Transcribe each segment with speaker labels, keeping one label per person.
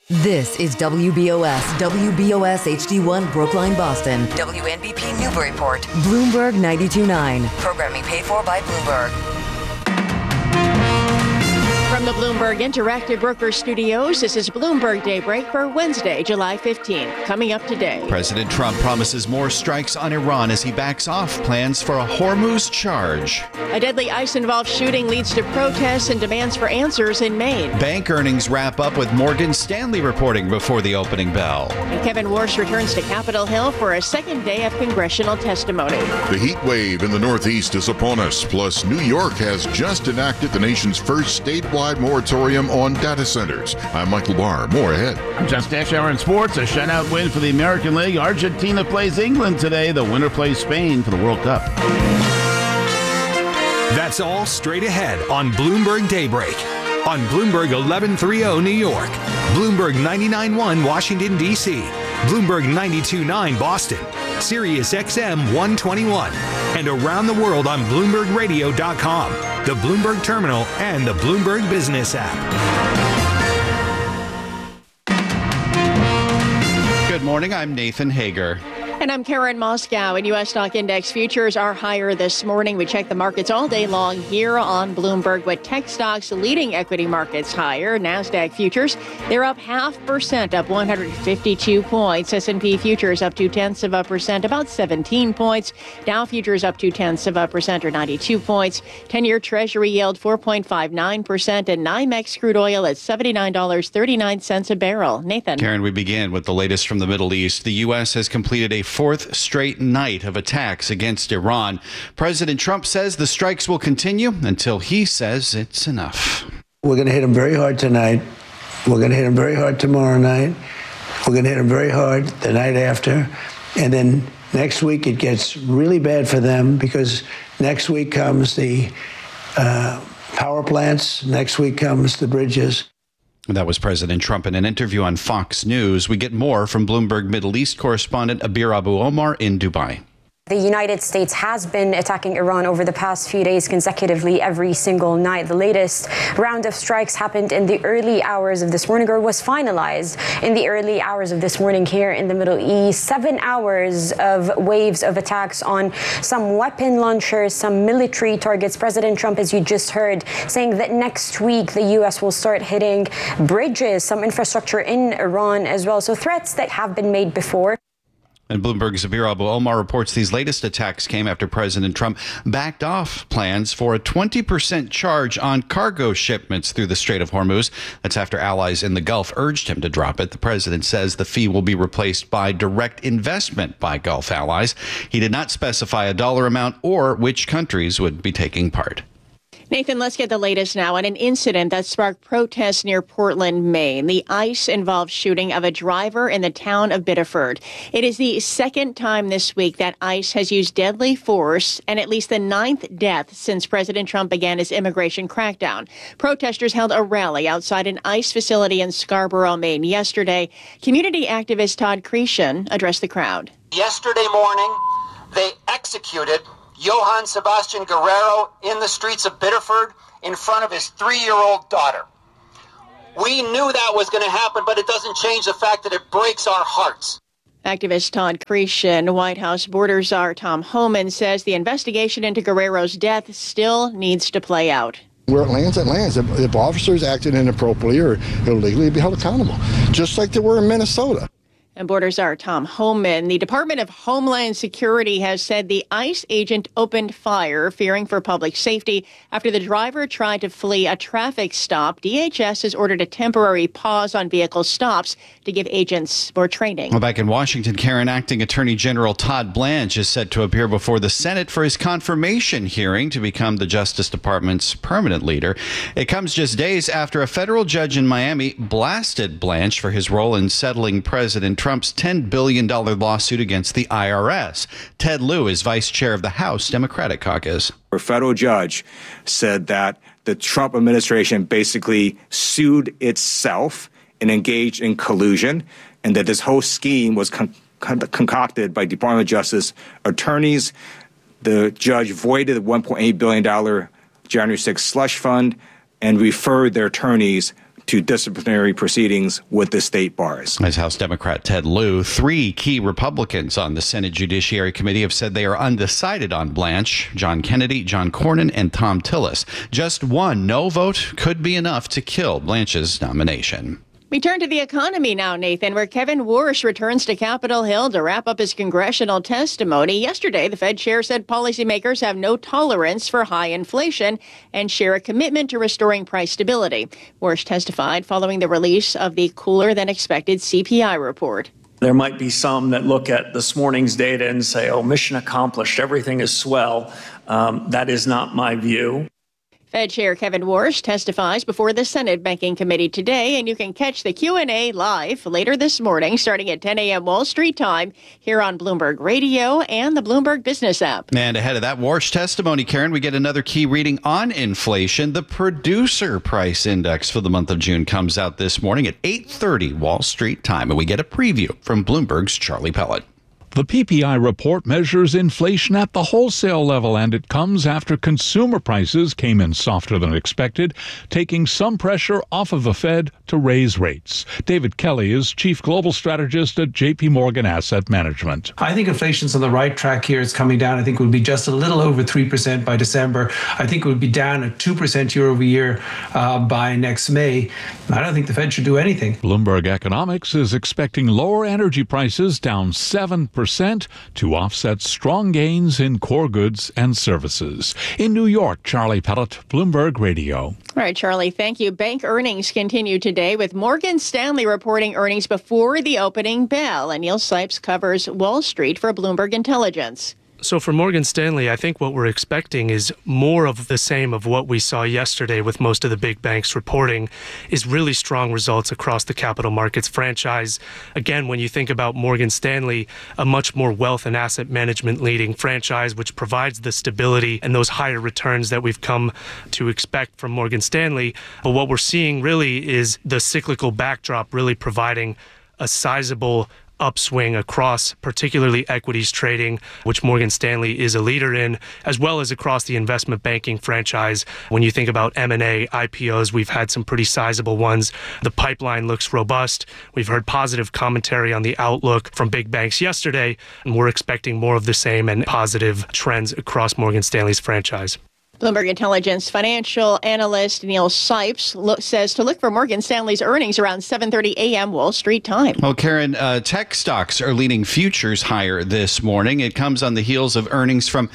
Speaker 1: This is WBOS HD1 Brookline, Boston. WNBP Newburyport. Bloomberg 92.9. Programming paid for by Bloomberg.
Speaker 2: From the Bloomberg Interactive Brokers Studios, this is Bloomberg Daybreak for Wednesday, July 15th. Coming up today.
Speaker 3: President Trump promises more strikes on Iran as he backs off plans for a Hormuz charge.
Speaker 2: A deadly ICE-involved shooting leads to protests and demands for answers in Maine.
Speaker 3: Bank earnings wrap up with Morgan Stanley reporting before the opening bell.
Speaker 2: And Kevin Warsh returns to Capitol Hill for a second day of congressional testimony.
Speaker 4: The heat wave in the Northeast is upon us. Plus, New York has just enacted the nation's first statewide moratorium on data centers. I'm Michael Barr. More ahead.
Speaker 5: Just Dash Hour in sports. A shutout win for the American League. Argentina plays England today. The winner plays Spain for the World Cup.
Speaker 6: That's all straight ahead on Bloomberg Daybreak. On Bloomberg 1130 New York, Bloomberg 99.1 Washington, D.C., Bloomberg 92.9 Boston, Sirius XM 121, and around the world on BloombergRadio.com, the Bloomberg Terminal, and the Bloomberg Business app.
Speaker 3: Good morning, I'm Nathan Hager.
Speaker 2: And I'm Karen Moscow. And U.S. stock index futures are higher this morning. We check the markets all day long here on Bloomberg, with tech stocks leading equity markets higher. NASDAQ futures, they're up 0.5%, up 152 points. S&P futures up 0.2%, about 17 points. Dow futures up 0.2%, or 92 points. 10-year Treasury yield 4.59%, and NYMEX crude oil at $79.39 a barrel. Nathan.
Speaker 3: Karen, we begin with the latest from the Middle East. The U.S. has completed a fourth straight night of attacks against Iran. President Trump says the strikes will continue until he says it's enough.
Speaker 7: We're going to hit them very hard tonight. We're going to hit them very hard tomorrow night. We're going to hit them very hard the night after. And then next week it gets really bad for them, because next week comes the power plants. Next week comes the bridges.
Speaker 3: That was President Trump in an interview on Fox News. We get more from Bloomberg Middle East correspondent Abir Abu Omar in Dubai.
Speaker 8: The United States has been attacking Iran over the past few days consecutively every single night. The latest round of strikes happened in the early hours of this morning, or was finalized in the early hours of this morning here in the Middle East. 7 hours of waves of attacks on some weapon launchers, some military targets. President Trump, as you just heard, saying that next week the U.S. will start hitting bridges, some infrastructure in Iran as well. So threats that have been made before.
Speaker 3: And Bloomberg's Abir Abu Omar reports these latest attacks came after President Trump backed off plans for a 20% charge on cargo shipments through the Strait of Hormuz. That's after allies in the Gulf urged him to drop it. The president says the fee will be replaced by direct investment by Gulf allies. He did not specify a dollar amount or which countries would be taking part.
Speaker 2: Nathan, let's get the latest now on an incident that sparked protests near Portland, Maine. The ICE-involved shooting of a driver in the town of Biddeford. It is the second time this week that ICE has used deadly force, and at least the 9th death since President Trump began his immigration crackdown. Protesters held a rally outside an ICE facility in Scarborough, Maine yesterday. Community activist Todd Cretion addressed the crowd.
Speaker 9: Yesterday morning, they executed Johann Sebastian Guerrero in the streets of Biddeford in front of his 3-year-old daughter. We knew that was going to happen, but it doesn't change the fact that it breaks our hearts.
Speaker 2: Activist Todd Cretion. White House border czar Tom Homan says the investigation into Guerrero's death still needs to play out.
Speaker 10: Where it lands, it lands. If officers acted inappropriately or illegally, they'd be held accountable, just like they were in Minnesota.
Speaker 2: And border czar Tom Homan. The Department of Homeland Security has said the ICE agent opened fire, fearing for public safety, after the driver tried to flee a traffic stop. DHS has ordered a temporary pause on vehicle stops to give agents more training.
Speaker 3: Well, back in Washington, Karen, Acting Attorney General Todd Blanche is set to appear before the Senate for his confirmation hearing to become the Justice Department's permanent leader. It comes just days after a federal judge in Miami blasted Blanche for his role in settling President Trump's $10 billion lawsuit against the IRS. Ted Lieu is vice chair of the House Democratic Caucus.
Speaker 11: A federal judge said that the Trump administration basically sued itself and engaged in collusion, and that this whole scheme was concocted by Department of Justice attorneys. The judge voided the $1.8 billion January 6th slush fund and referred their attorneys to disciplinary proceedings with the state bars.
Speaker 3: As House Democrat Ted Lieu, 3 key Republicans on the Senate Judiciary Committee have said they are undecided on Blanche: John Kennedy, John Cornyn, and Thom Tillis. Just one no vote could be enough to kill Blanche's nomination.
Speaker 2: We turn to the economy now, Nathan, where Kevin Warsh returns to Capitol Hill to wrap up his congressional testimony. Yesterday, the Fed chair said policymakers have no tolerance for high inflation and share a commitment to restoring price stability. Warsh testified following the release of the cooler-than-expected CPI report.
Speaker 12: There might be some that look at this morning's data and say, oh, mission accomplished, everything is swell. That is not my view.
Speaker 2: Fed Chair Kevin Warsh testifies before the Senate Banking Committee today, and you can catch the Q&A live later this morning starting at 10 a.m. Wall Street time here on Bloomberg Radio and the Bloomberg Business app.
Speaker 3: And ahead of that Warsh testimony, Karen, we get another key reading on inflation. The Producer Price Index for the month of June comes out this morning at 8:30 Wall Street time, and we get a preview from Bloomberg's Charlie Pellet.
Speaker 13: The PPI report measures inflation at the wholesale level, and it comes after consumer prices came in softer than expected, taking some pressure off of the Fed to raise rates. David Kelly is Chief Global Strategist at JP Morgan Asset Management.
Speaker 14: I think inflation's on the right track here. It's coming down. I think it would be just a little over 3% by December. I think it would be down at 2% year over year by next May. I don't think the Fed should do anything.
Speaker 13: Bloomberg Economics is expecting lower energy prices down 7% to offset strong gains in core goods and services. In New York, Charlie Pellet, Bloomberg Radio.
Speaker 2: All right, Charlie, thank you. Bank earnings continue today with Morgan Stanley reporting earnings before the opening bell. And Neil Sipes covers Wall Street for Bloomberg Intelligence.
Speaker 15: So for Morgan Stanley, I think what we're expecting is more of the same of what we saw yesterday with most of the big banks reporting, is really strong results across the capital markets franchise. Again, when you think about Morgan Stanley, a much more wealth and asset management leading franchise, which provides the stability and those higher returns that we've come to expect from Morgan Stanley. But what we're seeing really is the cyclical backdrop really providing a sizable upswing across particularly equities trading, which Morgan Stanley is a leader in, as well as across the investment banking franchise. When you think about M&A, IPOs, we've had some pretty sizable ones. The pipeline looks robust. We've heard positive commentary on the outlook from big banks yesterday, and we're expecting more of the same and positive trends across Morgan Stanley's franchise.
Speaker 2: Bloomberg Intelligence financial analyst Neil Sipes says to look for Morgan Stanley's earnings around 7:30 a.m. Wall Street time.
Speaker 3: Well, Karen, tech stocks are leading futures higher this morning. It comes on the heels of earnings from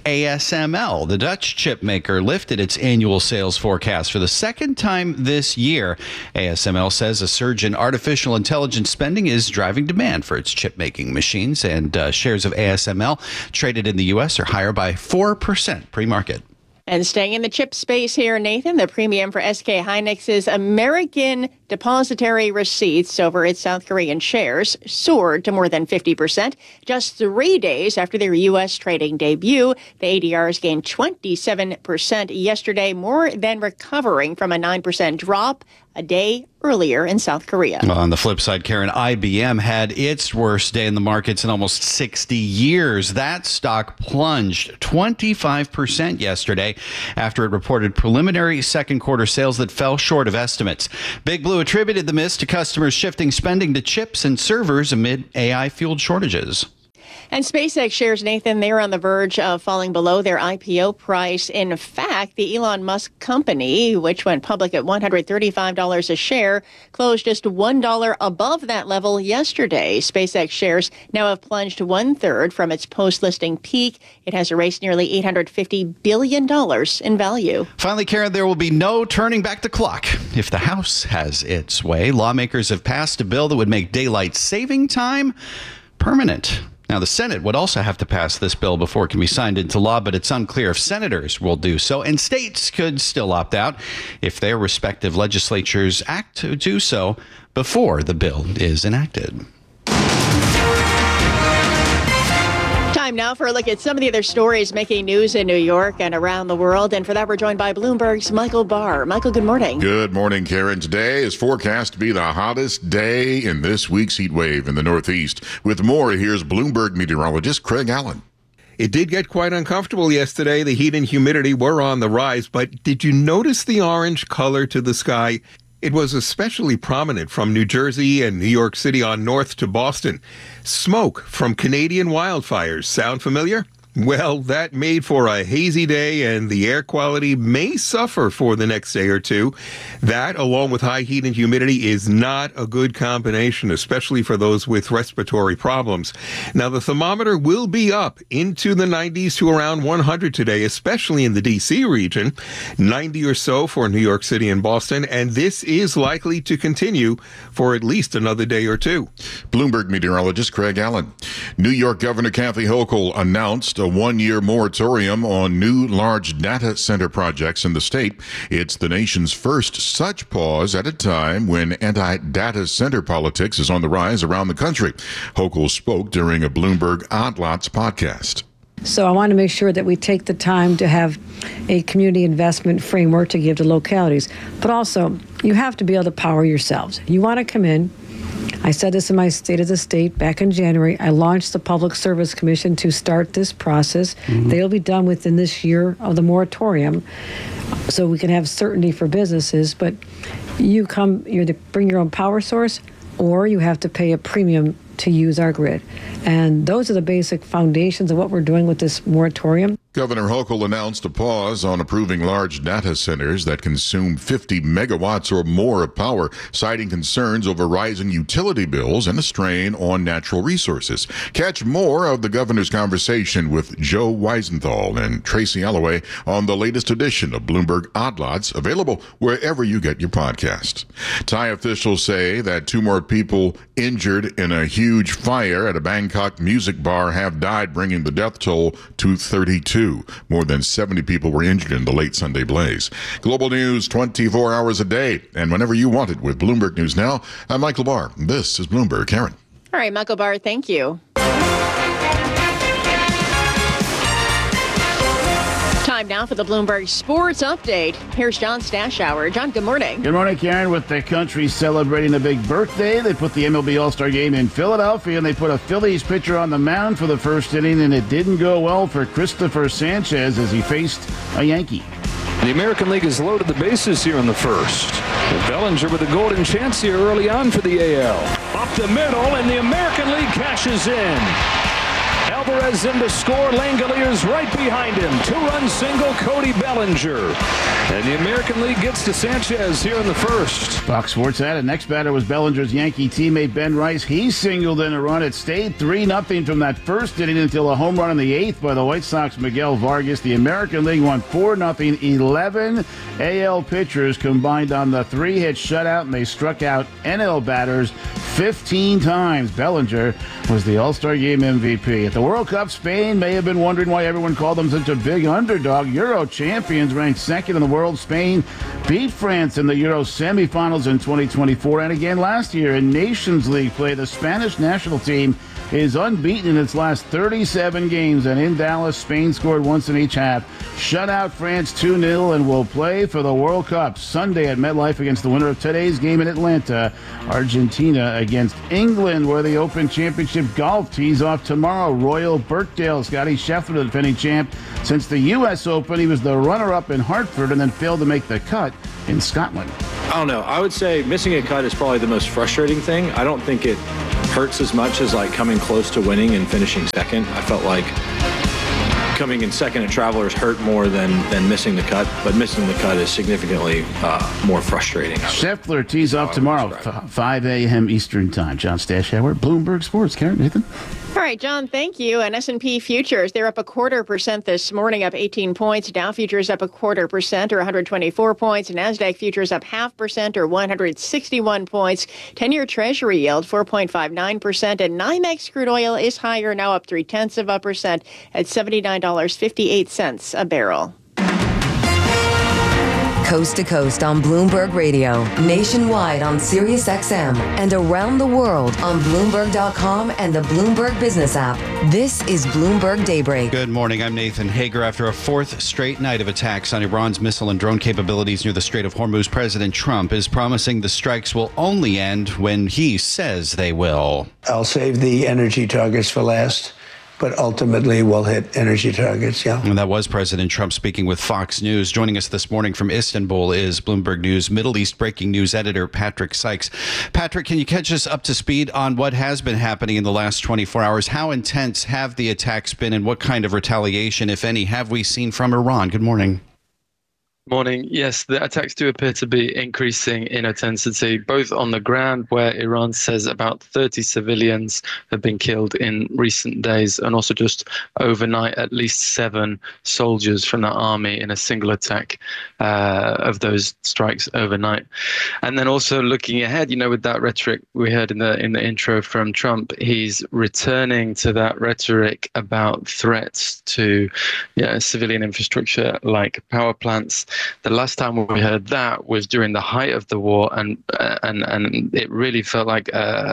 Speaker 3: ASML. The Dutch chip maker lifted its annual sales forecast for the second time this year. ASML says a surge in artificial intelligence spending is driving demand for its chip-making machines, and shares of ASML traded in the U.S. are higher by 4% pre-market.
Speaker 2: And staying in the chip space here, Nathan, the premium for SK Hynix's American depository receipts over its South Korean shares soared to more than 50%. Just 3 days after their U.S. trading debut, the ADRs gained 27% yesterday, more than recovering from a 9% drop a day earlier in South Korea.
Speaker 3: Well, on the flip side, Karen, IBM had its worst day in the markets in almost 60 years. That stock plunged 25% yesterday after it reported preliminary second quarter sales that fell short of estimates. Big Blue attributed the miss to customers shifting spending to chips and servers amid AI-fueled shortages.
Speaker 2: And SpaceX shares, Nathan, they're on the verge of falling below their IPO price. In fact, the Elon Musk company, which went public at $135 a share, closed just $1 above that level yesterday. SpaceX shares now have plunged 1/3 from its post-listing peak. It has erased nearly $850 billion in value.
Speaker 3: Finally, Karen, there will be no turning back the clock if the House has its way. Lawmakers have passed a bill that would make daylight saving time permanent. Now, the Senate would also have to pass this bill before it can be signed into law, but it's unclear if senators will do so, and states could still opt out if their respective legislatures act to do so before the bill is enacted.
Speaker 2: Time now for a look at some of the other stories making news in New York and around the world. And for that, we're joined by Bloomberg's Michael Barr. Michael, good morning.
Speaker 4: Good morning, Karen. Today is forecast to be the hottest day in this week's heat wave in the Northeast. With more, here's Bloomberg meteorologist Craig Allen.
Speaker 16: It did get quite uncomfortable yesterday. The heat and humidity were on the rise, but did you notice the orange color to the sky? It was especially prominent from New Jersey and New York City on north to Boston. Smoke from Canadian wildfires. Sound familiar? Well, that made for a hazy day, and the air quality may suffer for the next day or two. That, along with high heat and humidity, is not a good combination, especially for those with respiratory problems. Now, the thermometer will be up into the 90s to around 100 today, especially in the D.C. region, 90 or so for New York City and Boston, and this is likely to continue for at least another day or two.
Speaker 4: Bloomberg meteorologist Craig Allen. New York Governor Kathy Hochul announced a one-year moratorium on new large data center projects in the state. It's the nation's first such pause at a time when anti-data center politics is on the rise around the country. Hochul spoke during a Bloomberg Odd Lots podcast.
Speaker 17: So I want to make sure that we take the time to have a community investment framework to give to localities. But also, you have to be able to power yourselves. You want to come in. I said this in my State of the State back in January. I launched the Public Service Commission to start this process. They'll be done within this year of the moratorium so we can have certainty for businesses. But you either bring your own power source or you have to pay a premium to use our grid. And those are the basic foundations of what we're doing with this moratorium.
Speaker 4: Governor Hochul announced a pause on approving large data centers that consume 50 megawatts or more of power, citing concerns over rising utility bills and a strain on natural resources. Catch more of the governor's conversation with Joe Weisenthal and Tracy Alloway on the latest edition of Bloomberg Odd Lots, available wherever you get your podcasts. Thai officials say that 2 more people injured in a huge fire at a Bangkok music bar have died, bringing the death toll to 32. More than 70 people were injured in the late Sunday blaze. Global news 24 hours a day and whenever you want it with Bloomberg News Now. I'm Michael Barr. This is Bloomberg. Karen.
Speaker 2: All right, Michael Barr, thank you. Time now for the Bloomberg Sports Update. Here's John Stashower. John, good morning.
Speaker 5: Good morning, Karen. With the country celebrating a big birthday, they put the MLB All-Star Game in Philadelphia, and they put a Phillies pitcher on the mound for the first inning, and it didn't go well for Christopher Sanchez as he faced a Yankee.
Speaker 18: The American League has loaded the bases here in the first. Bellinger with a golden chance here early on for the AL. Up the middle, and the American League cashes in. Alvarez in to score. Langoliers right behind him. 2-run single, Cody Bellinger. And the American League gets to Sanchez here in the first.
Speaker 5: Fox Sports added next batter was Bellinger's Yankee teammate Ben Rice. He singled in a run. It stayed 3-0 from that first inning until a home run in the 8th by the White Sox Miguel Vargas. The American League won 4-0. 11 AL pitchers combined on the 3-hit shutout, and they struck out NL batters 15 times. Bellinger was the All-Star Game MVP. At the World Cup, Spain may have been wondering why everyone called them such a big underdog. Euro champions ranked second in the world. Spain beat France in the Euro semifinals in 2024 and again last year in Nations League play. The Spanish national team is unbeaten in its last 37 games, and in Dallas, Spain scored once in each half, shut out France 2-0, and will play for the World Cup Sunday at MetLife against the winner of today's game in Atlanta, Argentina against England, where the Open Championship golf tees off tomorrow. Royal Birkdale, Scotty Scheffler, the defending champ since the U.S. Open. He was the runner-up in Hartford and then failed to make the cut in Scotland.
Speaker 19: I don't know. I would say missing a cut is probably the most frustrating thing. I don't think it hurts as much as like coming close to winning and finishing second. I felt like coming in second at Travelers hurt more than missing the cut, but missing the cut is significantly more frustrating.
Speaker 5: Scheffler tees off tomorrow, 5 a.m. Eastern Time. John Stashower, Bloomberg Sports. Karen, Nathan?
Speaker 2: All right, John, thank you. And S&P futures, they're up 0.25% this morning, up 18 points. Dow futures up 0.25% or 124 points. NASDAQ futures up 0.5% or 161 points. 10-year Treasury yield 4.59%. And NYMEX crude oil is higher, now up 0.3% at $79.58 a barrel.
Speaker 1: Coast to coast on Bloomberg Radio, nationwide on Sirius XM, and around the world on Bloomberg.com and the Bloomberg Business app. This is Bloomberg Daybreak.
Speaker 3: Good morning. I'm Nathan Hager. After a 4th straight night of attacks on Iran's missile and drone capabilities near the Strait of Hormuz, President Trump is promising the strikes will only end when he says they will.
Speaker 7: I'll save the energy targets for last. but ultimately we'll hit energy targets, yeah.
Speaker 3: And that was President Trump speaking with Fox News. Joining us this morning from Istanbul is Bloomberg News Middle East breaking news editor Patrick Sykes. Patrick, can you catch us up to speed on what has been happening in the last 24 hours? How intense have the attacks been, and what kind of retaliation, if any, have we seen from Iran? Good morning.
Speaker 20: Morning. Yes, the attacks do appear to be increasing in intensity, both on the ground, where Iran says about 30 civilians have been killed in recent days, and also just overnight, at least 7 soldiers from the army in a single attack of those strikes overnight. And then also looking ahead, with that rhetoric we heard in the intro from Trump, he's returning to that rhetoric about threats to civilian infrastructure like power plants. The last time we heard that was during the height of the war, and it really felt like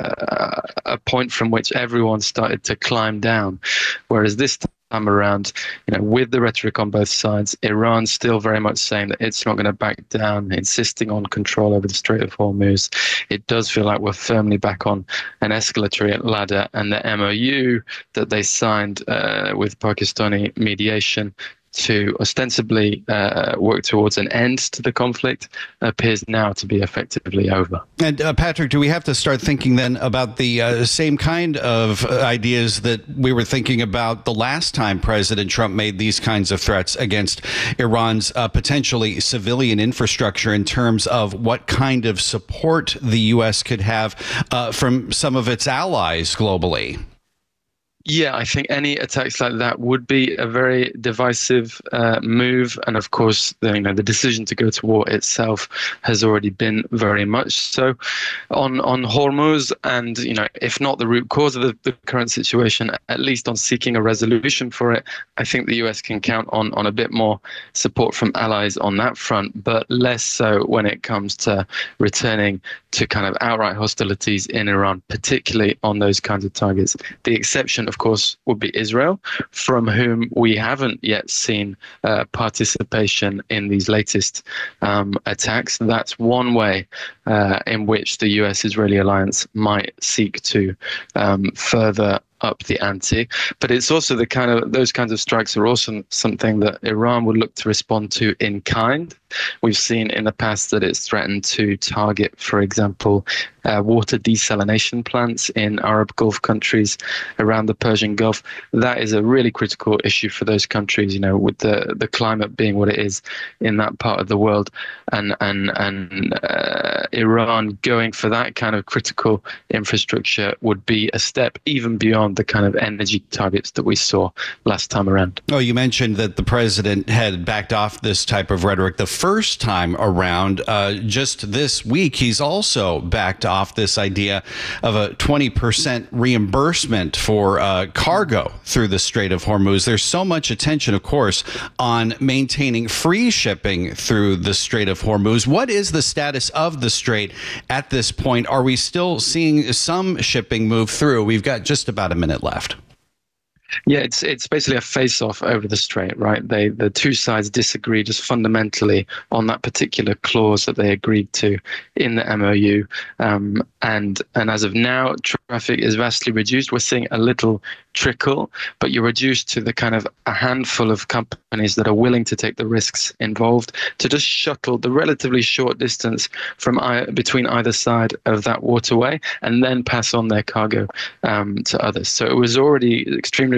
Speaker 20: a point from which everyone started to climb down. Whereas this time around, with the rhetoric on both sides, Iran's still very much saying that it's not going to back down, insisting on control over the Strait of Hormuz. It does feel like we're firmly back on an escalatory ladder, and the MOU that they signed with Pakistani mediation to ostensibly work towards an end to the conflict appears now to be effectively over.
Speaker 3: And Patrick, do we have to start thinking then about the same kind of ideas that we were thinking about the last time President Trump made these kinds of threats against Iran's potentially civilian infrastructure, in terms of what kind of support the U.S. could have from some of its allies globally?
Speaker 20: Yeah, I think any attacks like that would be a very divisive move. And of course, the decision to go to war itself has already been very much so on Hormuz. And, if not the root cause of the current situation, at least on seeking a resolution for it, I think the US can count on a bit more support from allies on that front, but less so when it comes to returning to kind of outright hostilities in Iran, particularly on those kinds of targets. The exception, of course, would be Israel, from whom we haven't yet seen participation in these latest attacks. That's one way in which the US-Israeli alliance might seek to further up the ante. But it's also those kinds of strikes are also something that Iran would look to respond to in kind. We've seen in the past that it's threatened to target, for example, water desalination plants in Arab Gulf countries around the Persian Gulf. That is a really critical issue for those countries, with the climate being what it is in that part of the world, and Iran going for that kind of critical infrastructure would be a step even beyond the kind of energy targets that we saw last time around.
Speaker 3: Oh, you mentioned that the president had backed off this type of rhetoric the first time around. Just this week, he's also backed off this idea of a 20% reimbursement for cargo through the Strait of Hormuz. There's so much attention, of course, on maintaining free shipping through the Strait of Hormuz. What is the status of the strait at this point? Are we still seeing some shipping move through? We've got just about a minute left.
Speaker 20: Yeah, it's basically a face-off over the strait, right? The two sides disagree just fundamentally on that particular clause that they agreed to in the MOU. And as of now, traffic is vastly reduced. We're seeing a little trickle, but you're reduced to the kind of a handful of companies that are willing to take the risks involved to just shuttle the relatively short distance from between either side of that waterway and then pass on their cargo to others. So it was already extremely